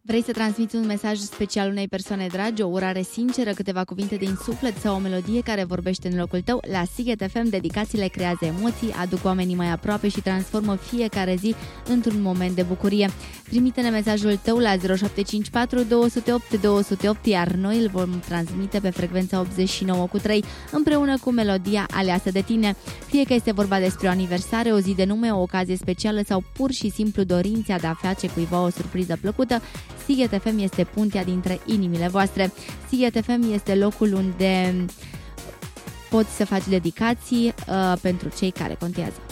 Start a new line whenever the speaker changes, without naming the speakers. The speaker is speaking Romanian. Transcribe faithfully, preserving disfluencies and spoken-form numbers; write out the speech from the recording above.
Vrei să transmiți un mesaj special unei persoane dragi, o urare sinceră, câteva cuvinte din suflet sau o melodie care vorbește în locul tău? La Sighet F M, dedicațiile creează emoții, aduc oamenii mai aproape și transformă fiecare zi într-un moment de bucurie. Trimite-ne mesajul tău la zero șapte cinci patru doi zero opt doi zero opt, iar noi îl vom transmite pe frecvența optzeci și nouă cu trei împreună cu melodia aleasă de tine. Fie că este vorba despre o aniversare, o zi de nume, o ocazie specială sau pur și simplu dorința de a face cuiva o surpriză plăcută, Sighet F M este puntea dintre inimile voastre. Sighet F M este locul unde poți să faci dedicații uh, pentru cei care contează.